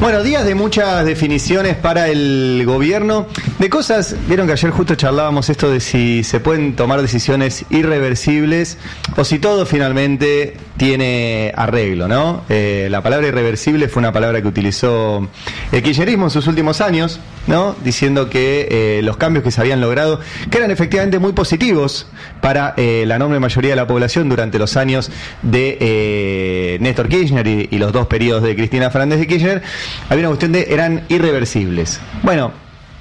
Bueno, días de muchas definiciones para el gobierno, de cosas, vieron que ayer justo charlábamos esto de si se pueden tomar decisiones irreversibles o si todo finalmente tiene arreglo, ¿no? La palabra irreversible fue una palabra que utilizó el kirchnerismo en sus últimos años, ¿no? Diciendo que los cambios que se habían logrado, que eran efectivamente muy positivos para la enorme mayoría de la población durante los años de Néstor Kirchner y los dos periodos de Cristina Fernández de Kirchner, había una cuestión de eran irreversibles. Bueno,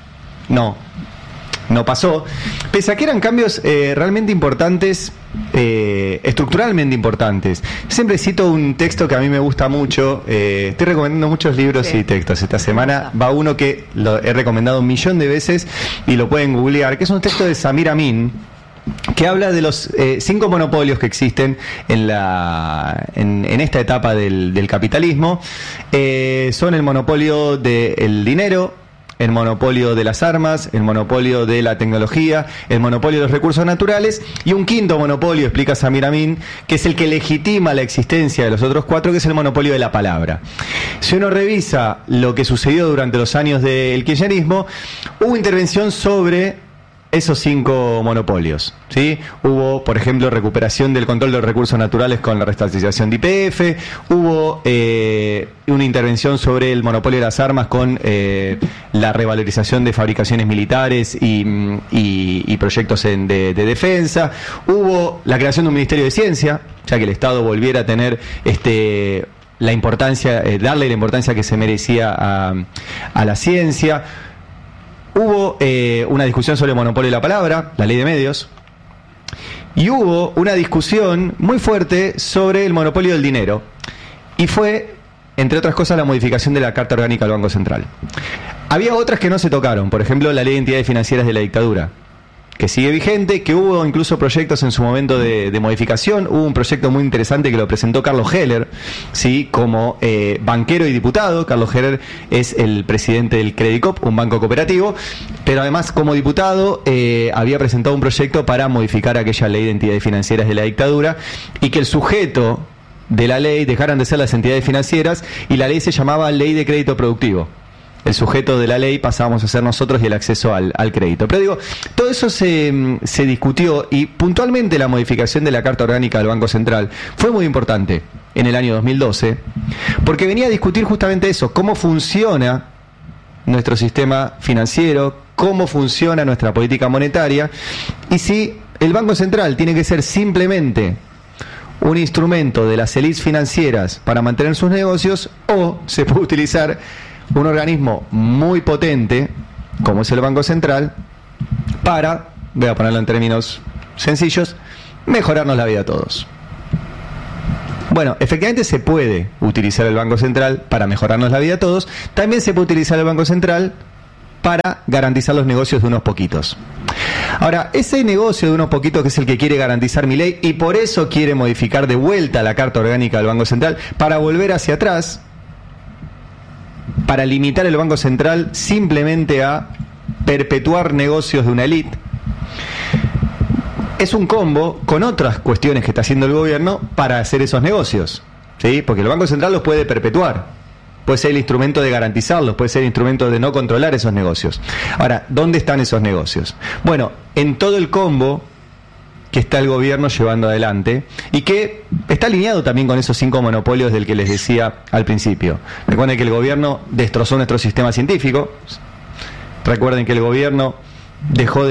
no pasó, pese a que eran cambios realmente importantes, estructuralmente importantes. Siempre cito un texto que a mí me gusta mucho, estoy recomendando muchos libros y textos. Esta semana va uno que lo he recomendado 1.000.000 de veces y lo pueden googlear, que es un texto de Samir Amin, que habla de los 5 monopolios que existen en esta etapa del capitalismo. Son el monopolio del dinero, el monopolio de las armas, el monopolio de la tecnología, el monopolio de los recursos naturales y un quinto monopolio, explica Samir Amin, que es el que legitima la existencia de los otros 4, que es el monopolio de la palabra. Si uno revisa lo que sucedió durante los años del kirchnerismo, hubo intervención sobre esos 5 monopolios, ¿sí? Hubo, por ejemplo, recuperación del control de los recursos naturales con la reestatización de YPF, hubo una intervención sobre el monopolio de las armas con la revalorización de fabricaciones militares y proyectos de defensa, hubo la creación de un Ministerio de Ciencia, ya que el Estado volviera a tener la importancia, darle la importancia que se merecía a la ciencia. Hubo una discusión sobre el monopolio de la palabra, la ley de medios, y hubo una discusión muy fuerte sobre el monopolio del dinero, y fue, entre otras cosas, la modificación de la Carta Orgánica del Banco Central. Había otras que no se tocaron, por ejemplo, la ley de entidades financieras de la dictadura, que sigue vigente, que hubo incluso proyectos en su momento de modificación. Hubo un proyecto muy interesante que lo presentó Carlos Heller, ¿sí? Como banquero y diputado. Carlos Heller es el presidente del Credicop, un banco cooperativo, pero además como diputado había presentado un proyecto para modificar aquella ley de entidades financieras de la dictadura y que el sujeto de la ley dejaran de ser las entidades financieras y la ley se llamaba Ley de Crédito Productivo. El sujeto de la ley pasábamos a ser nosotros y el acceso al crédito. Pero digo, todo eso se discutió y puntualmente la modificación de la Carta Orgánica del Banco Central fue muy importante en el año 2012, porque venía a discutir justamente eso, cómo funciona nuestro sistema financiero, cómo funciona nuestra política monetaria y si el Banco Central tiene que ser simplemente un instrumento de las élites financieras para mantener sus negocios o se puede utilizar un organismo muy potente, como es el Banco Central, para, voy a ponerlo en términos sencillos, mejorarnos la vida a todos. Bueno, efectivamente se puede utilizar el Banco Central para mejorarnos la vida a todos, también se puede utilizar el Banco Central para garantizar los negocios de unos poquitos. Ahora, ese negocio de unos poquitos que es el que quiere garantizar Milei y por eso quiere modificar de vuelta la Carta Orgánica del Banco Central para volver hacia atrás, para limitar el Banco Central simplemente a perpetuar negocios de una élite, es un combo con otras cuestiones que está haciendo el gobierno para hacer esos negocios, ¿sí? Porque el Banco Central los puede perpetuar, puede ser el instrumento de garantizarlos, puede ser el instrumento de no controlar esos negocios. Ahora, ¿dónde están esos negocios? Bueno, en todo el combo que está el gobierno llevando adelante y que está alineado también con esos 5 monopolios del que les decía al principio. Recuerden que el gobierno destrozó nuestro sistema científico, recuerden que el gobierno dejó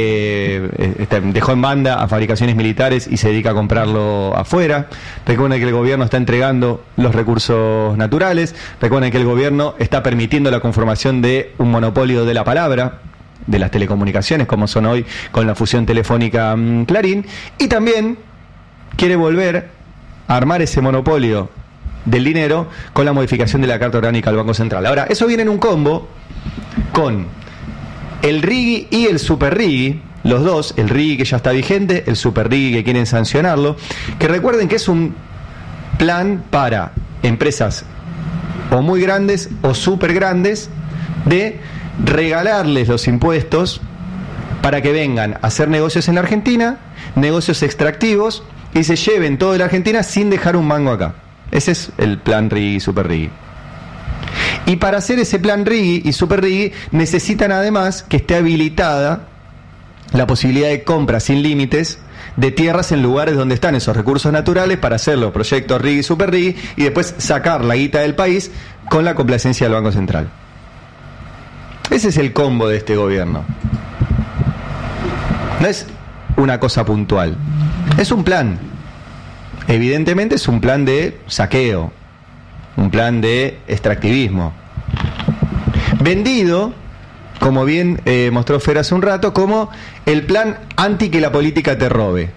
en banda a fabricaciones militares y se dedica a comprarlo afuera. Recuerden que el gobierno está entregando los recursos naturales. Recuerden que el gobierno está permitiendo la conformación de un monopolio de la palabra, de las telecomunicaciones, como son hoy con la fusión telefónica Clarín, y también quiere volver a armar ese monopolio del dinero con la modificación de la Carta Orgánica del Banco Central. Ahora, eso viene en un combo con el RIGI y el Super RIGI, los dos, el RIGI que ya está vigente, el Super RIGI que quieren sancionarlo, que recuerden que es un plan para empresas o muy grandes o súper grandes de regalarles los impuestos para que vengan a hacer negocios en la Argentina, negocios extractivos, y se lleven todo de la Argentina sin dejar un mango acá. Ese es el plan RIGI, Super RIGI. Y para hacer ese plan RIGI y Super RIGI necesitan además que esté habilitada la posibilidad de compra sin límites de tierras en lugares donde están esos recursos naturales para hacer los proyectos RIGI y Super RIGI y después sacar la guita del país con la complacencia del Banco Central. Ese es el combo de este gobierno. No es una cosa puntual, es un plan. Evidentemente es un plan de saqueo, un plan de extractivismo, vendido, como bien mostró Fer hace un rato, como el plan anti que la política te robe.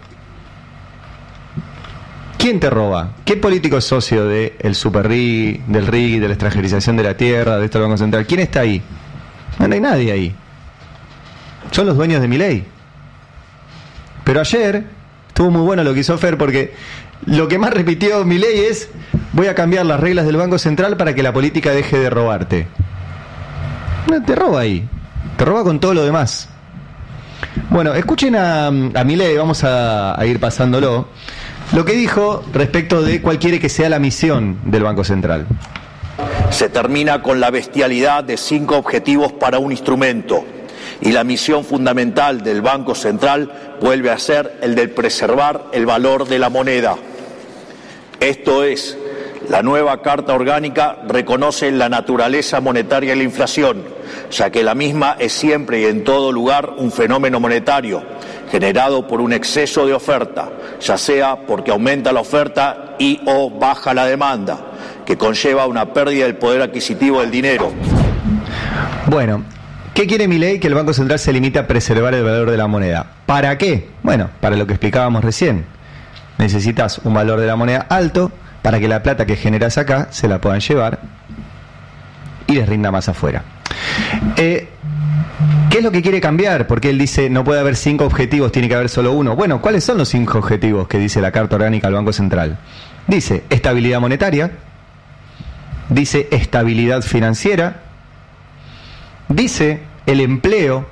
¿Quién te roba? ¿Qué político es socio del Super RIGI, del RIGI, de la extranjerización de la tierra, de esto del Banco Central? ¿Quién está ahí? No hay nadie ahí. Son los dueños de Milei. Pero ayer estuvo muy bueno lo que hizo Fer, porque lo que más repitió Milei es: voy a cambiar las reglas del Banco Central para que la política deje de robarte. No te roba ahí, te roba con todo lo demás. Bueno, escuchen a Milei, vamos a ir pasándolo, lo que dijo respecto de cuál quiere que sea la misión del Banco Central. Se termina con la bestialidad de 5 objetivos para un instrumento, y la misión fundamental del Banco Central vuelve a ser el de preservar el valor de la moneda. Esto es, la nueva Carta Orgánica reconoce la naturaleza monetaria de la inflación, ya que la misma es siempre y en todo lugar un fenómeno monetario, generado por un exceso de oferta, ya sea porque aumenta la oferta y o baja la demanda, que conlleva una pérdida del poder adquisitivo del dinero. Bueno, ¿qué quiere Milei? Que el Banco Central se limite a preservar el valor de la moneda. ¿Para qué? Bueno, para lo que explicábamos recién. Necesitas un valor de la moneda alto para que la plata que generas acá se la puedan llevar y les rinda más afuera. ¿Qué es lo que quiere cambiar? Porque él dice no puede haber 5 objetivos, tiene que haber solo uno. Bueno, ¿cuáles son los 5 objetivos que dice la Carta Orgánica del Banco Central? Dice estabilidad monetaria, dice estabilidad financiera, dice el empleo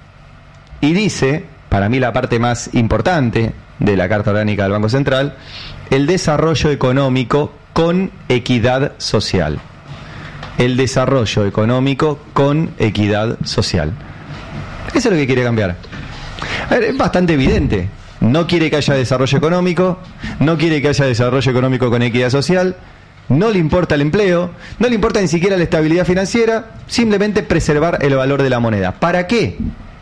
y dice, para mí la parte más importante de la Carta Orgánica del Banco Central, el desarrollo económico con equidad social. El desarrollo económico con equidad social. Eso es lo que quiere cambiar. A ver, es bastante evidente. No quiere que haya desarrollo económico, no quiere que haya desarrollo económico con equidad social, no le importa el empleo, no le importa ni siquiera la estabilidad financiera, simplemente preservar el valor de la moneda. ¿Para qué?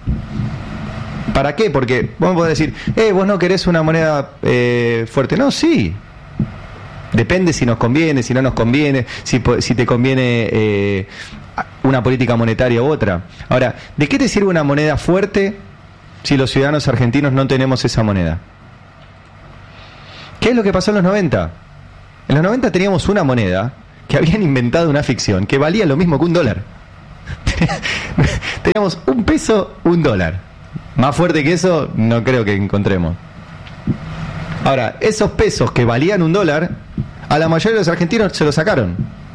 ¿Para qué? Porque vamos a poder decir, vos no querés una moneda fuerte. No, sí. Depende si nos conviene, si no nos conviene, si te conviene una política monetaria u otra. Ahora, ¿de qué te sirve una moneda fuerte si los ciudadanos argentinos no tenemos esa moneda? ¿Qué es lo que pasó en los 90? En los 90 teníamos una moneda que habían inventado una ficción que valía lo mismo que $1. Teníamos $1, $1. Más fuerte que eso no creo que encontremos. Ahora, esos pesos que valían $1, a la mayoría de los argentinos se los sacaron.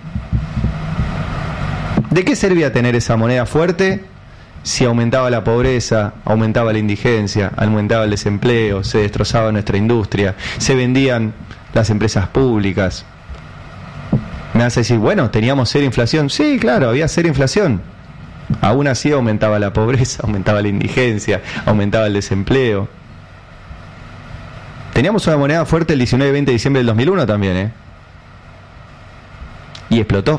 ¿De qué servía tener esa moneda fuerte si aumentaba la pobreza, aumentaba la indigencia, aumentaba el desempleo, se destrozaba nuestra industria, se vendían las empresas públicas? Me vas a decir, bueno, teníamos cero inflación. Sí, claro, había cero inflación. Aún así aumentaba la pobreza, aumentaba la indigencia, aumentaba el desempleo. Teníamos una moneda fuerte el 19 y 20 de diciembre del 2001 también, y explotó.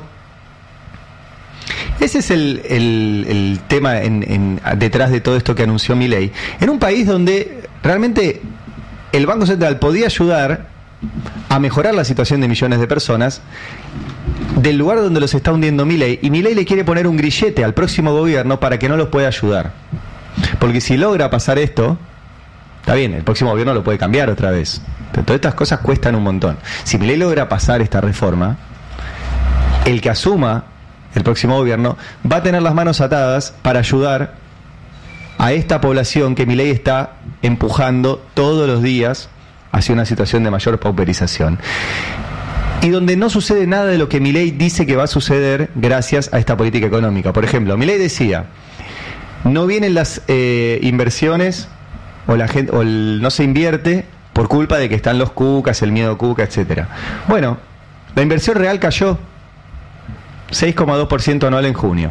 Ese es el tema detrás de todo esto que anunció Milei. En un país donde realmente el Banco Central podía ayudar a mejorar la situación de millones de personas, del lugar donde los está hundiendo Milei, y Milei le quiere poner un grillete al próximo gobierno para que no los pueda ayudar. Porque si logra pasar esto, está bien, el próximo gobierno lo puede cambiar otra vez, pero todas estas cosas cuestan un montón. Si Milei logra pasar esta reforma, el que asuma el próximo gobierno va a tener las manos atadas para ayudar a esta población que Milei está empujando todos los días hacia una situación de mayor pauperización. Y donde no sucede nada de lo que Milei dice que va a suceder gracias a esta política económica. Por ejemplo, Milei decía, no vienen las inversiones o la gente no se invierte por culpa de que están los cucas, el miedo cuca, etcétera. Bueno, la inversión real cayó. 6,2% anual en junio.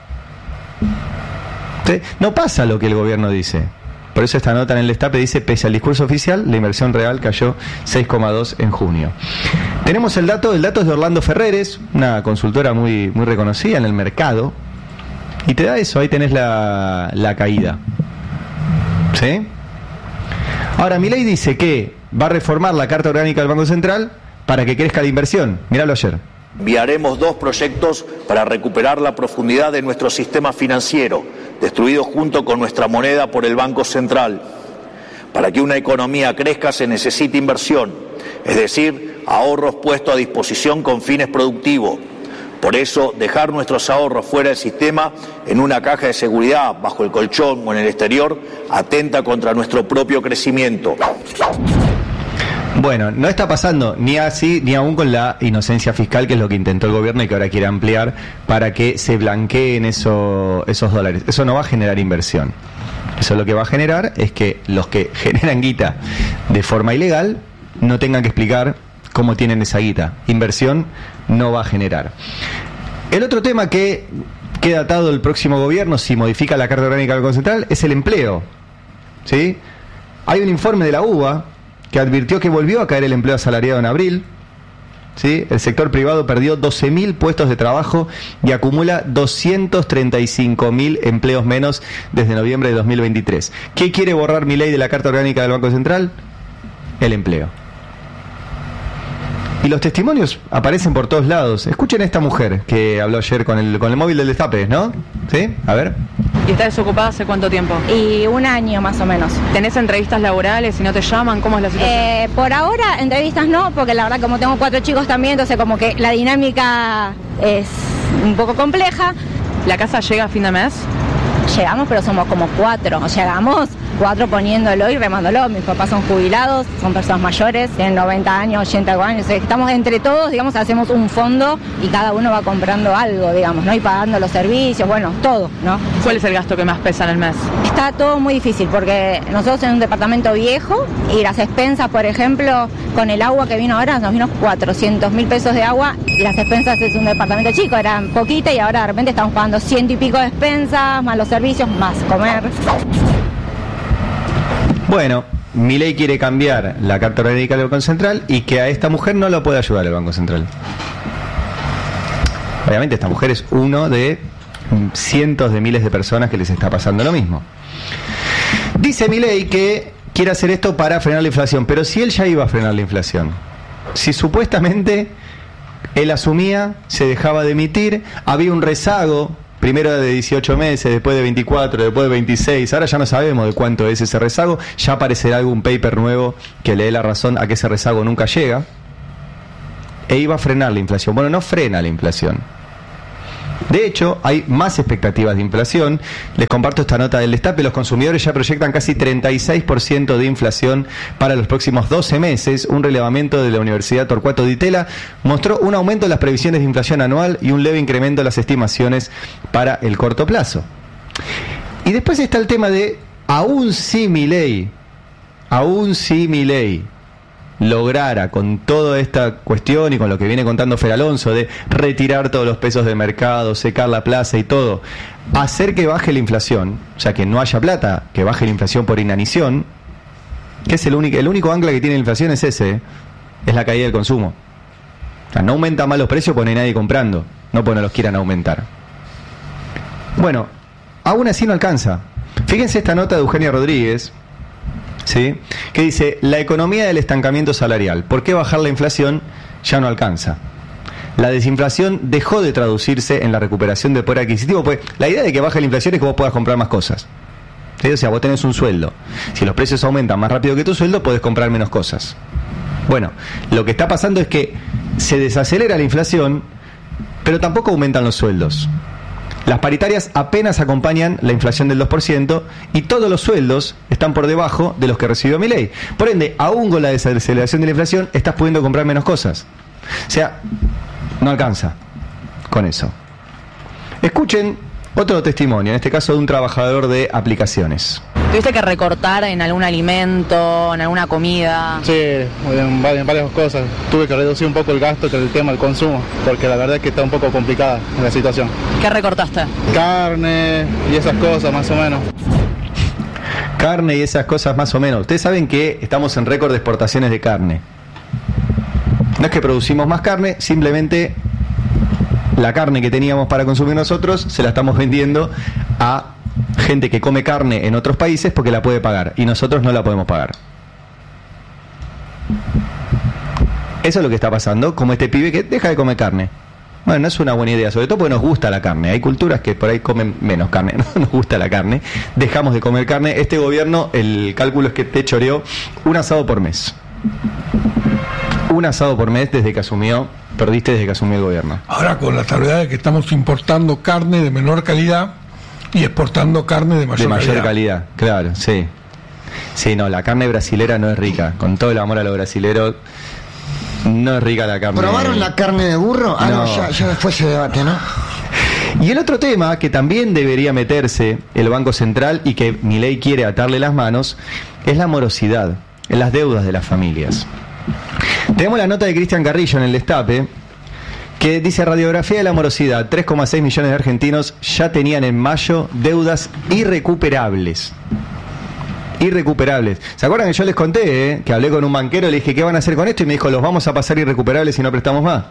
¿Sí? No pasa lo que el gobierno dice. Por eso esta nota en el Destape dice, pese al discurso oficial, la inversión real cayó 6,2 en junio. Tenemos el dato es de Orlando Ferreres, una consultora muy reconocida en el mercado, y te da eso, ahí tenés la caída. ¿Sí? Ahora, Milei dice que va a reformar la Carta Orgánica del Banco Central para que crezca la inversión. Míralo ayer. Enviaremos 2 proyectos para recuperar la profundidad de nuestro sistema financiero, destruido junto con nuestra moneda por el Banco Central. Para que una economía crezca se necesita inversión, es decir, ahorros puestos a disposición con fines productivos. Por eso, dejar nuestros ahorros fuera del sistema, en una caja de seguridad, bajo el colchón o en el exterior, atenta contra nuestro propio crecimiento. Bueno, no está pasando ni así ni aún con la inocencia fiscal, que es lo que intentó el gobierno y que ahora quiere ampliar para que se blanqueen esos dólares. Eso no va a generar inversión. Eso lo que va a generar es que los que generan guita de forma ilegal no tengan que explicar cómo tienen esa guita. Inversión no va a generar. El otro tema que queda atado el próximo gobierno, si modifica la Carta Orgánica del Banco Central, es el empleo. ¿Sí? Hay un informe de la UBA que advirtió que volvió a caer el empleo asalariado en abril. ¿Sí? El sector privado perdió 12.000 puestos de trabajo y acumula 235.000 empleos menos desde noviembre de 2023. ¿Qué quiere borrar Milei de la Carta Orgánica del Banco Central? El empleo. Y los testimonios aparecen por todos lados. Escuchen a esta mujer que habló ayer con el móvil del Destape, ¿no? ¿Sí? A ver. ¿Y estás desocupada hace cuánto tiempo? Y 1 año más o menos. ¿Tenés entrevistas laborales y no te llaman? ¿Cómo es la situación? Por ahora entrevistas no, porque la verdad como tengo 4 chicos también, entonces como que la dinámica es un poco compleja. ¿La casa llega a fin de mes? Llegamos, pero somos como 4, llegamos 4 poniéndolo y remándolo. Mis papás son jubilados, son personas mayores, tienen 90 años, 80 años. Estamos entre todos, digamos, hacemos un fondo y cada uno va comprando algo, digamos, ¿no? Y pagando los servicios, bueno, todo, ¿no? ¿Cuál es el gasto que más pesa en el mes? Está todo muy difícil porque nosotros en un departamento viejo y las expensas, por ejemplo, con el agua que vino ahora, nos vino 400.000 pesos de agua y las expensas es un departamento chico, eran poquitas y ahora de repente estamos pagando 100 y pico de expensas, más los servicios, más comer. Bueno, Milei quiere cambiar la Carta Orgánica del Banco Central y que a esta mujer no lo puede ayudar el Banco Central. Obviamente esta mujer es uno de cientos de miles de personas que les está pasando lo mismo. Dice Milei que quiere hacer esto para frenar la inflación, pero si él ya iba a frenar la inflación, si supuestamente él asumía, se dejaba de emitir, había un rezago, primero de 18 meses, después de 24, después de 26, ahora ya no sabemos de cuánto es ese rezago, ya aparecerá algún paper nuevo que le dé la razón a que ese rezago nunca llega, e iba a frenar la inflación. Bueno, no frena la inflación. De hecho, hay más expectativas de inflación. Les comparto esta nota del Destape. Los consumidores ya proyectan casi 36% de inflación para los próximos 12 meses. Un relevamiento de la Universidad Torcuato Di Tella mostró un aumento de las previsiones de inflación anual y un leve incremento de las estimaciones para el corto plazo. Y después está el tema de, aún si Milei lograra, con toda esta cuestión y con lo que viene contando Fer Alonso, de retirar todos los pesos del mercado, secar la plaza y todo, hacer que baje la inflación, o sea, que no haya plata, que baje la inflación por inanición, que es el único ancla que tiene la inflación es ese, es la caída del consumo. O sea, no aumenta más los precios porque no hay nadie comprando, no porque no los quieran aumentar. Bueno, aún así no alcanza. Fíjense esta nota de Eugenia Rodríguez, ¿sí?, que dice: la economía del estancamiento salarial. ¿Por qué bajar la inflación ya no alcanza? La desinflación dejó de traducirse en la recuperación del poder adquisitivo, pues la idea de que baje la inflación es que vos puedas comprar más cosas. ¿Sí? O sea, vos tenés un sueldo. Si los precios aumentan más rápido que tu sueldo, podés comprar menos cosas. Bueno, lo que está pasando es que se desacelera la inflación, pero tampoco aumentan los sueldos. Las paritarias apenas acompañan la inflación del 2% y todos los sueldos están por debajo de los que recibió Milei. Por ende, aún con la desaceleración de la inflación, estás pudiendo comprar menos cosas. O sea, no alcanza con eso. Escuchen otro testimonio, en este caso de un trabajador de aplicaciones. ¿Tuviste que recortar en algún alimento, en alguna comida? Sí, en varias cosas. Tuve que reducir un poco el gasto que el tema del consumo, porque la verdad es que está un poco complicada la situación. ¿Qué recortaste? Carne y esas cosas, más o menos. Carne y esas cosas más o menos. Ustedes saben que estamos en récord de exportaciones de carne. No es que producimos más carne, simplemente la carne que teníamos para consumir nosotros se la estamos vendiendo a gente que come carne en otros países porque la puede pagar y nosotros no la podemos pagar. Eso es lo que está pasando, como este pibe que deja de comer carne. Bueno, no es una buena idea, sobre todo porque nos gusta la carne. Hay culturas que por ahí comen menos carne, no nos gusta la carne. Dejamos de comer carne. Este gobierno, el cálculo es que te choreó un asado por mes. Un asado por mes desde que asumió, perdiste desde que asumió el gobierno. Ahora con la salvedad de que estamos importando carne de menor calidad y exportando carne de mayor calidad. Claro, sí. Sí, no, la carne brasilera no es rica. Con todo el amor a los brasileros, no es rica la carne. ¿Probaron la carne de burro? No, ya después se debate, ¿no? Y el otro tema que también debería meterse el Banco Central y que Milei quiere atarle las manos es la morosidad, en las deudas de las familias. Tenemos la nota de Cristian Carrillo en el Destape, que dice: radiografía de la morosidad, 3,6 millones de argentinos ya tenían en mayo deudas irrecuperables. Irrecuperables. ¿Se acuerdan que yo les conté, que hablé con un banquero, le dije, ¿qué van a hacer con esto? Y me dijo, los vamos a pasar irrecuperables si no prestamos más.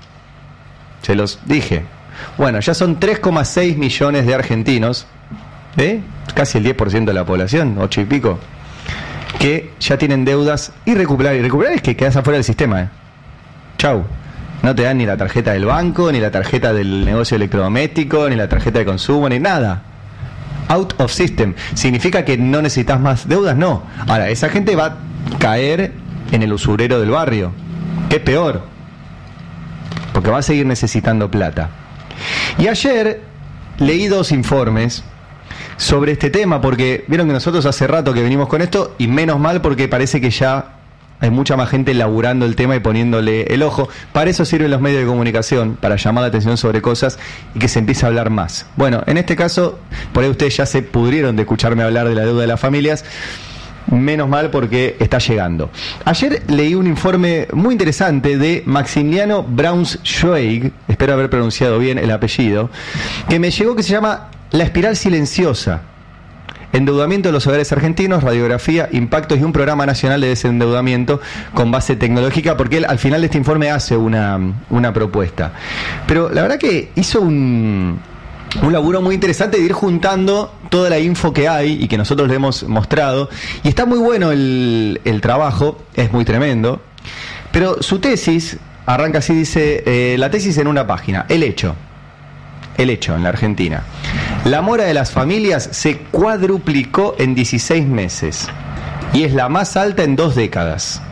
Se los dije. Bueno, ya son 3,6 millones de argentinos, casi el 10% de la población, 8 y pico, que ya tienen deudas irrecuperables. Irrecuperables que quedas afuera del sistema, Chau. No te dan ni la tarjeta del banco, ni la tarjeta del negocio electrodoméstico, ni la tarjeta de consumo, ni nada. Out of system. ¿Significa que no necesitas más deudas? No. Ahora, esa gente va a caer en el usurero del barrio, que es peor, porque va a seguir necesitando plata. Y ayer leí 2 informes sobre este tema, porque vieron que nosotros hace rato que venimos con esto, y menos mal porque parece que ya hay mucha más gente laburando el tema y poniéndole el ojo. Para eso sirven los medios de comunicación, para llamar la atención sobre cosas y que se empiece a hablar más. Bueno, en este caso, por ahí ustedes ya se pudrieron de escucharme hablar de la deuda de las familias. Menos mal porque está llegando. Ayer leí un informe muy interesante de Maximiliano Braunschweig, espero haber pronunciado bien el apellido, que me llegó, que se llama La espiral silenciosa. Endeudamiento de los hogares argentinos, radiografía, impactos y un programa nacional de desendeudamiento con base tecnológica, porque él al final de este informe hace una propuesta. Pero la verdad que hizo un laburo muy interesante de ir juntando toda la info que hay y que nosotros le hemos mostrado, y está muy bueno el trabajo, es muy tremendo, pero su tesis arranca así, dice, la tesis en una página: el hecho en la Argentina. La mora de las familias se cuadruplicó en 16 meses y es la más alta en 2 décadas.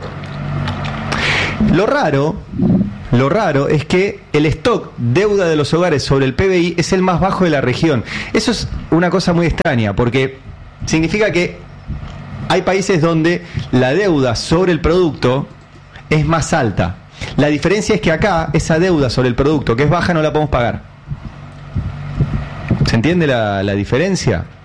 Lo raro es que el stock deuda de los hogares sobre el PBI es el más bajo de la región. Eso es una cosa muy extraña, porque significa que hay países donde la deuda sobre el producto es más alta. La diferencia es que acá esa deuda sobre el producto, que es baja, no la podemos pagar. ¿Se entiende la diferencia?